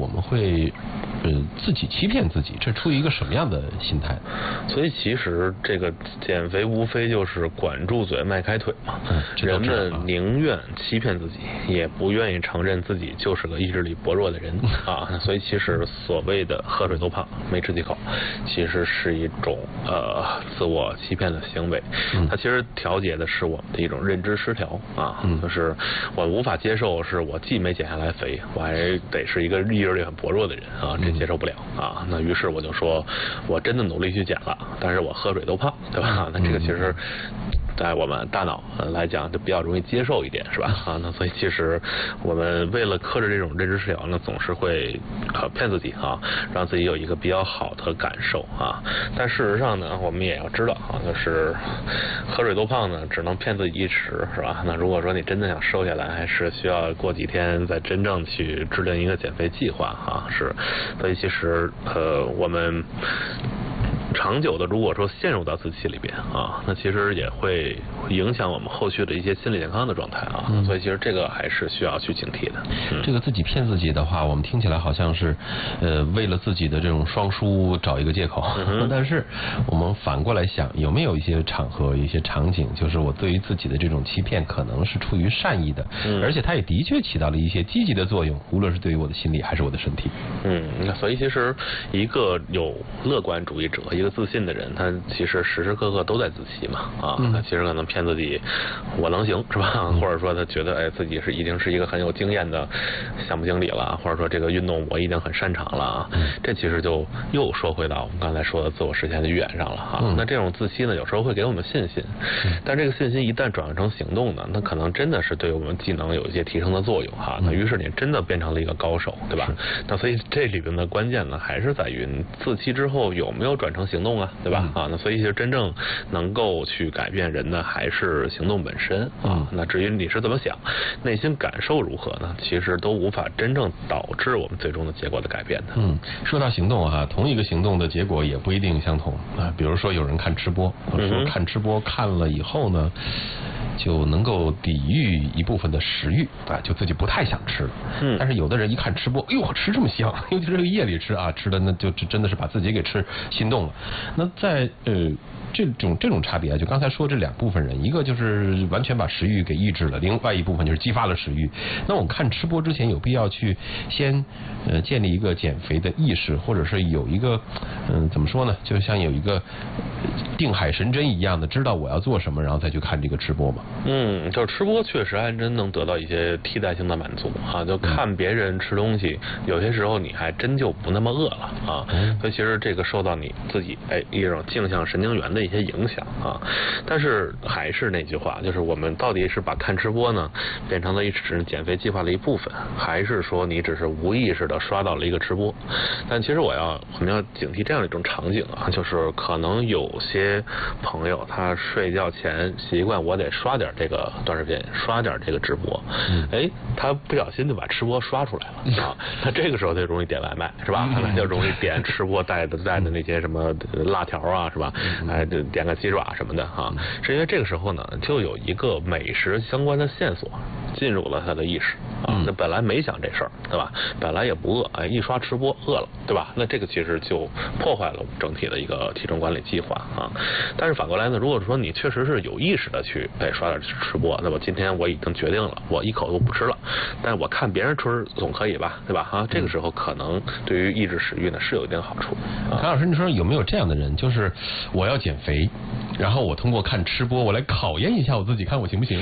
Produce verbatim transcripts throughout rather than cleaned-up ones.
我们会呃自己欺骗自己，这出于一个什么样的心态？ 所以其实这个减肥无非就是管住嘴迈开腿嘛。嗯，人们宁愿欺骗自己，也不愿意承认自己就是个意志力薄弱的人啊。所以其实所谓的喝水都胖没吃几口，其实是一种呃自我欺骗的行为。它其实调节的是我们的一种认知失调啊，就是我无法接受是我既没减下来肥，我还得是一个意志力很薄弱的人啊，这接受不了啊。那于是我就说我真的努力去减了，但是我喝水都胖，对吧？那这个其实在我们大脑来讲就比较容易接受一点，是吧？啊，那所以其实我们为了克制这种认知失调呢，总是会呃骗自己啊，让自己有一个比较好的感受啊。但事实上呢，我们也要知道啊，就是喝水都胖呢，只能骗自己一时，是吧？那如果说你真的想瘦下来，还是需要过几天再真正去制定一个减肥计划啊。是，所以其实呃我们长久的如果说陷入到自欺里边啊，那其实也会影响我们后续的一些心理健康的状态啊。嗯、所以其实这个还是需要去警惕的。 嗯、这个自己骗自己的话，我们听起来好像是呃为了自己的这种双输找一个借口。嗯、但是我们反过来想，有没有一些场合、一些场景，就是我对于自己的这种欺骗可能是出于善意的，嗯、而且它也的确起到了一些积极的作用，无论是对于我的心理还是我的身体。 嗯，那所以其实一个有乐观主义者，一个自信的人，他其实时时刻刻都在自欺嘛啊，他其实可能骗自己我能行，是吧？嗯、或者说他觉得哎自己是已经是一个很有经验的项目经理了，或者说这个运动我已经很擅长了啊，嗯、这其实就又说回到我们刚才说的自我实现的预言上了哈。嗯、那这种自欺呢，有时候会给我们信心，嗯、但这个信心一旦转换成行动呢，那可能真的是对我们技能有一些提升的作用哈。那于是你真的变成了一个高手，对吧？那所以这里边的关键呢，还是在于自欺之后有没有转成行动啊，对吧？嗯、啊，那所以其实真正能够去改变人的还是行动本身啊。嗯、那至于你是怎么想，内心感受如何呢？其实都无法真正导致我们最终的结果的改变的。 嗯，说到行动啊，同一个行动的结果也不一定相同啊。比如说有人看吃播，说看吃播看了以后呢，就能够抵御一部分的食欲啊，就自己不太想吃。嗯，但是有的人一看吃播，哎呦，吃这么香，尤其是这个夜里吃啊，吃的那就真的是把自己给吃心动了。那在呃这种这种差别啊，就刚才说这两部分人，一个就是完全把食欲给抑制了，另外一部分就是激发了食欲。那我们看吃播之前有必要去先呃建立一个减肥的意识，或者是有一个嗯、呃、怎么说呢，就像有一个定海神针一样的，知道我要做什么，然后再去看这个吃播嘛。 嗯，就是吃播确实还真能得到一些替代性的满足啊，就看别人吃东西，嗯、有些时候你还真就不那么饿了啊。嗯、所以其实这个受到你自己哎一种镜像神经元的一些影响啊。但是还是那句话，就是我们到底是把看吃播呢变成了一只减肥计划的一部分，还是说你只是无意识的刷到了一个吃播？但其实我要我们要警惕这样的一种场景啊，就是可能有些朋友他睡觉前习惯我得刷点这个短视频，刷点这个直播，嗯、哎，他不小心就把吃播刷出来了啊，那这个时候就容易点外卖，是吧？那就容易点吃播带的带的那些什么辣条啊，是吧？哎，点个鸡爪什么的啊，是因为这个时候呢，就有一个美食相关的线索进入了他的意识啊，那本来没想这事儿，对吧？本来也不饿，哎，一刷吃播饿了，对吧？那这个其实就破坏了我们整体的一个体重管理计划啊。但是反过来呢，如果说你确实是有意识的去哎刷点吃播，那么今天我已经决定了，我一口都不吃了，但是我看别人吃总可以吧，对吧？啊，这个时候可能对于抑制食欲呢是有一定好处。 谭老师，你说有没有这样的人，就是我要减肥，然后我通过看吃播，我来考验一下我自己，看我行不行？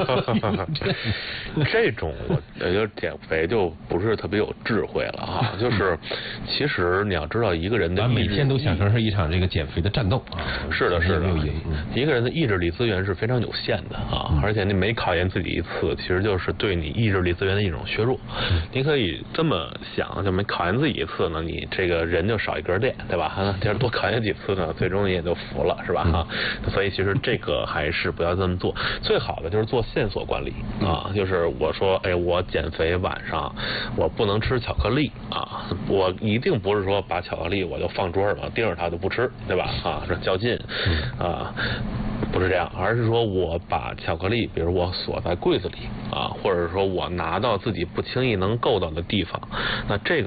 这种我觉得减肥就不是特别有智慧了啊。就是其实你要知道，一个人的每天都想成是一场这个减肥的战斗啊。 是的，是的，一个人的意志力资源是非常有限的啊，而且你每考验自己一次，其实就是对你意志力资源的一种削弱。你可以这么想，就每考验自己一次呢，你这个人就少一根电，对吧？就是多考验几次呢，最终你也就服了，是吧？哈，所以其实这个还是不要这么做。最好的就是做线索管理啊，就是我说，哎，我减肥晚上我不能吃巧克力啊，我一定不是说把巧克力我就放桌上盯着它就不吃，对吧？啊，是较劲啊。不是这样，而是说我把巧克力，比如我锁在柜子里啊，或者说我拿到自己不轻易能够到的地方，那这个